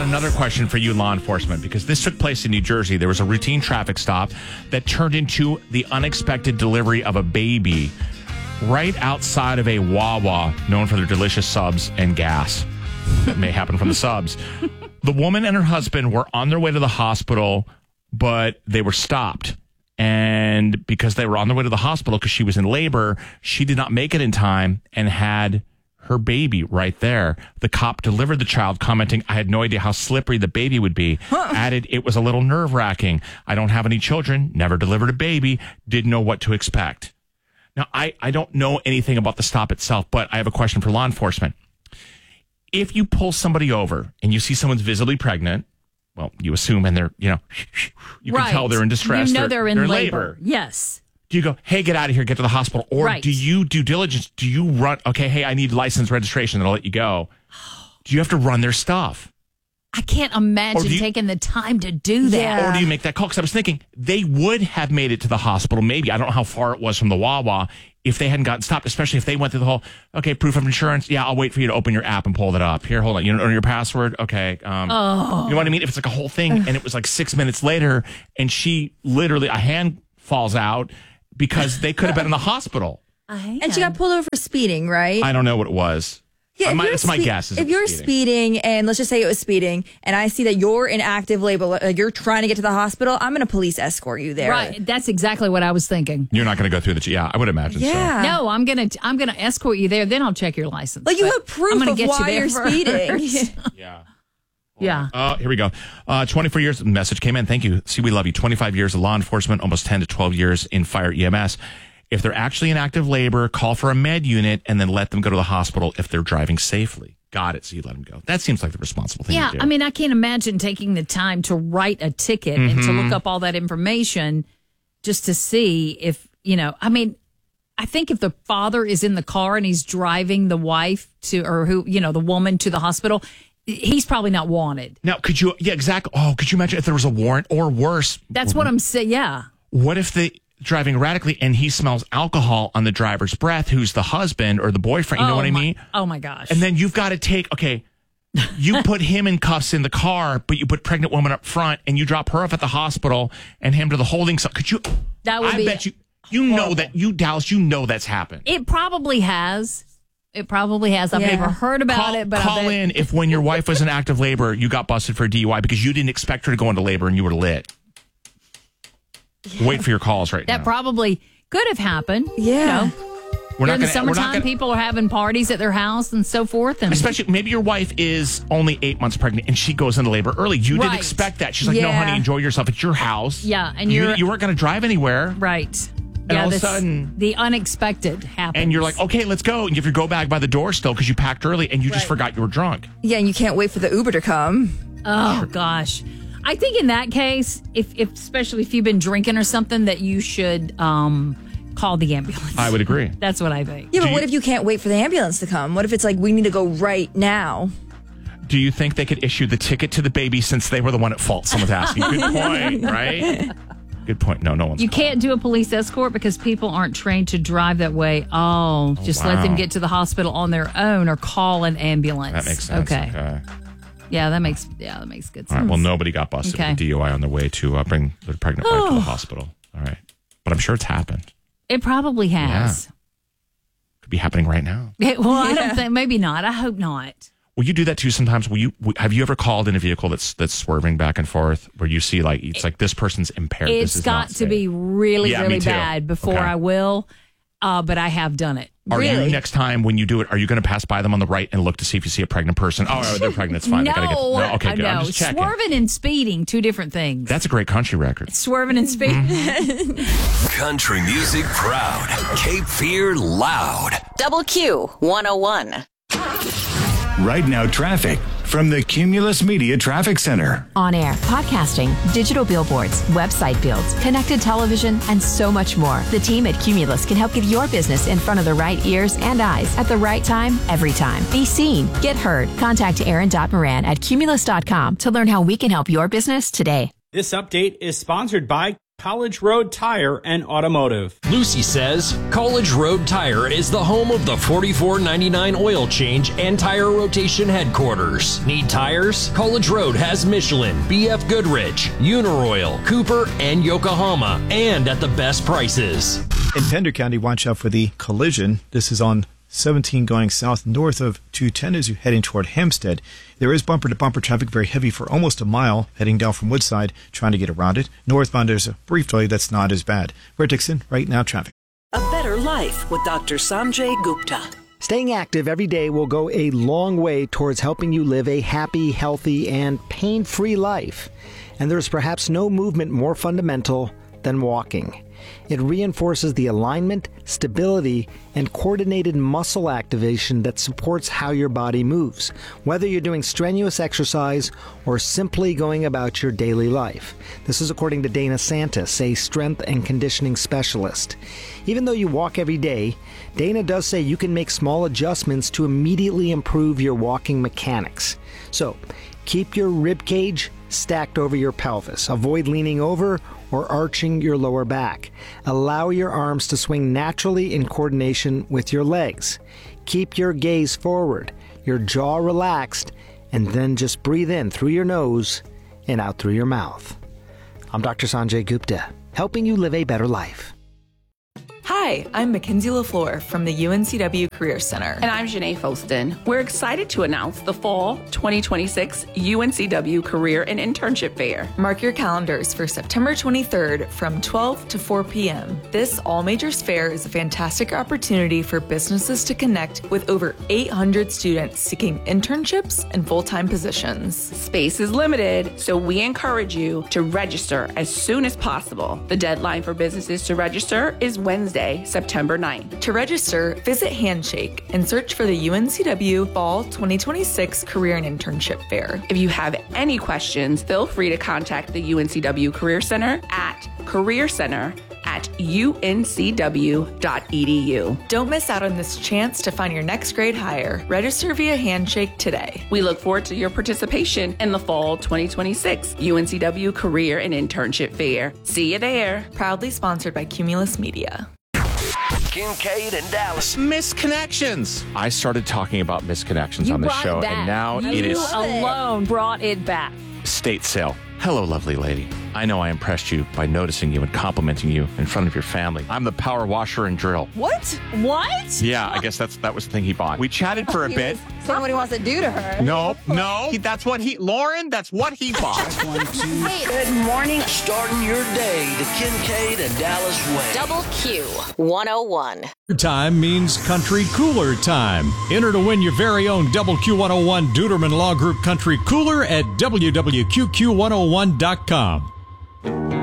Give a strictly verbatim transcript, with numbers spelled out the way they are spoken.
another question for you, law enforcement, because this took place in New Jersey. There was a routine traffic stop that turned into the unexpected delivery of a baby right outside of a Wawa known for their delicious subs and gas. That may happen from the subs. The woman and her husband were on their way to the hospital, but they were stopped. And because they were on their way to the hospital because she was in labor, she did not make it in time and had her baby right there. The cop delivered the child, commenting, I had no idea how slippery the baby would be. Huh. Added, it was a little nerve-wracking. I don't have any children, never delivered a baby, didn't know what to expect. Now, I, I don't know anything about the stop itself, but I have a question for law enforcement. If you pull somebody over and you see someone's visibly pregnant, well, you assume and they're, you know, you right. can tell they're in distress. You know they're, they're in they're labor. labor. Yes. Do you go, hey, get out of here, get to the hospital? Or right. do you due diligence? Do you run, okay, hey, I need license registration, and I'll let you go. Do you have to run their stuff? I can't imagine you, taking the time to do that. Yeah. Or do you make that call? Because I was thinking they would have made it to the hospital, maybe. I don't know how far it was from the Wawa if they hadn't gotten stopped, especially if they went through the whole, okay, proof of insurance. Yeah, I'll wait for you to open your app and pull that up. Here, hold on. You know your password? Okay. Um, oh. You know what I mean? If it's like a whole thing and it was like six minutes later and she literally, a hand falls out because they could have been in the hospital. And she got pulled over for speeding, right? I don't know what it was. Yeah, my, it's spe- my guess. Is if you're speeding. speeding, and let's just say it was speeding, and I see that you're in active labor, like you're trying to get to the hospital, I'm going to police escort you there. Right. That's exactly what I was thinking. You're not going to go through the... Yeah, I would imagine yeah. so. No, I'm going to I'm going to escort you there, then I'll check your license. Like you have proof of get why you you're first. speeding. Yeah. Yeah. Uh, here we go. Uh, twenty-four years. Message came in. Thank you. See, we love you. twenty-five years of law enforcement, almost ten to twelve years in fire E M S. If they're actually in active labor, call for a med unit and then let them go to the hospital if they're driving safely. Got it. So you let them go. That seems like the responsible thing yeah, to do. I mean, I can't imagine taking the time to write a ticket mm-hmm. and to look up all that information just to see if, you know, I mean, I think if the father is in the car and he's driving the wife to, or who, you know, the woman to the hospital, he's probably not wanted. Now, could you, yeah, exactly. Oh, could you imagine if there was a warrant or worse? That's what I'm saying. Yeah. What if they driving erratically and he smells alcohol on the driver's breath, who's the husband or the boyfriend? You oh know what my, I mean? Oh my gosh. And then you've got to take, okay, you put him in cuffs in the car, but you put pregnant woman up front and you drop her off at the hospital and him to the holding cell. Could you, that would I be bet you, you horrible. know that, you, Dallas, you know that's happened. It probably has. It probably has. I've Yeah. never heard about call, it, but call I bet. in if when your wife was in active labor, you got busted for a D U I because you didn't expect her to go into labor and you were lit. Yeah. Wait for your calls right that now. That probably could have happened. Yeah. You know, we're not in the gonna, summertime, we're not gonna, people are having parties at their house and so forth. And especially, maybe your wife is only eight months pregnant and she goes into labor early. You right. didn't expect that. She's like, yeah. no, honey, enjoy yourself. It's your house. Yeah, and you, you're you weren't going to drive anywhere. Right. And yeah, all of a this, sudden, the unexpected happens. and you're like, okay, let's go. And you have your go bag by the door still because you packed early and you right. just forgot you were drunk. Yeah, and you can't wait for the Uber to come. Oh, sure. Gosh. I think in that case, if, if especially if you've been drinking or something, that you should um, call the ambulance. I would agree. That's what I think. Yeah, but Do what you, if you can't wait for the ambulance to come? What if it's like, we need to go right now? Do you think they could issue the ticket to the baby since they were the one at fault? Someone's asking. Good point, right? Good point. No, no one's You calling. can't do a police escort because people aren't trained to drive that way. Oh, oh just wow. let them get to the hospital on their own or call an ambulance. That makes sense. Okay. okay. Yeah, that makes yeah, that makes good sense. All right. Well, nobody got busted Okay. with a D U I on their way to uh, bring their pregnant wife to the hospital. All right. But I'm sure it's happened. It probably has. Could be happening right now. Yeah, well, I Yeah. don't think, maybe not. I hope not. Will you do that too sometimes? Will you, have you ever called in a vehicle that's that's swerving back and forth where you see like, it's like this person's impaired? It's this is got not to safe. be really, Yeah, me really too. bad before Okay. I will, uh, but I have done it. Are Really? you next time when you do it, are you going to pass by them on the right and look to see if you see a pregnant person? Oh, they're pregnant. It's fine. No, They gotta get, no, okay, I good. I'm know. just checking. Swerving and speeding, two different things. That's a great country record. Swerving and speeding. Mm-hmm. Country music proud. Cape Fear loud. Double Q one oh one. Right Now traffic from the Cumulus Media Traffic Center. On air, podcasting, digital billboards, website builds, connected television, and so much more. The team at Cumulus can help get your business in front of the right ears and eyes at the right time, every time. Be seen, get heard. Contact Aaron Moran at cumulus dot com to learn how we can help your business today. This update is sponsored by College Road Tire and Automotive. Lucy says College Road Tire is the home of the forty-four ninety-nine oil change and tire rotation headquarters. Need tires? College Road has Michelin, B F Goodrich, Uniroyal, Cooper, and Yokohama, and at the best prices. In Pender County, watch out for the collision. This is on seventeen going south north of two ten as you're heading toward Hempstead. There is bumper-to-bumper traffic, very heavy for almost a mile, heading down from Woodside, trying to get around it. Northbound, there's a brief delay that's not as bad. We're Dixon, right now, traffic. A better life with Doctor Sanjay Gupta. Staying active every day will go a long way towards helping you live a happy, healthy, and pain-free life. And there's perhaps no movement more fundamental than walking. It reinforces the alignment, stability, and coordinated muscle activation that supports how your body moves, whether you're doing strenuous exercise or simply going about your daily life. This is according to Dana Santis, a strength and conditioning specialist. Even though you walk every day, Dana does say you can make small adjustments to immediately improve your walking mechanics. So, keep your rib cage stacked over your pelvis. Avoid leaning over or arching your lower back. Allow your arms to swing naturally in coordination with your legs. Keep your gaze forward, your jaw relaxed, and then just breathe in through your nose and out through your mouth. I'm Doctor Sanjay Gupta, helping you live a better life. Hi, I'm Mackenzie LaFleur from the U N C W Career Center. And I'm Janae Foston. We're excited to announce the Fall twenty twenty-six U N C W Career and Internship Fair. Mark your calendars for September twenty-third from twelve to four p.m. This all-majors fair is a fantastic opportunity for businesses to connect with over eight hundred students seeking internships and full-time positions. Space is limited, so we encourage you to register as soon as possible. The deadline for businesses to register is Wednesday, September ninth. To register, visit Handshake and search for the U N C W Fall twenty twenty-six Career and Internship Fair. If you have any questions, feel free to contact the U N C W Career Center at Career Center at U N C W dot E D U. Don't miss out on this chance to find your next grade hire. Register via Handshake today. We look forward to your participation in the Fall twenty twenty-six U N C W Career and Internship Fair. See you there. Proudly sponsored by Cumulus Media. Kincaid and Dallas. Misconnections. I started talking about misconnections You on the brought show, it back. and now you it is alone brought it back. state sale. Hello, lovely lady. I know I impressed you by noticing you and complimenting you in front of your family. I'm the power washer and drill. What? What? Yeah, I guess that's that was the thing he bought. We chatted for a bit. Saying what he wants to do to her. No, no. He, that's what he, Lauren, that's what he bought. One, two. Good morning. Starting your day the Kincaid and Dallas way. Double Q one oh one. Time means country cooler time. Enter to win your very own Double Q one oh one Duderman Law Group Country Cooler at W W Q Q one oh one dot com.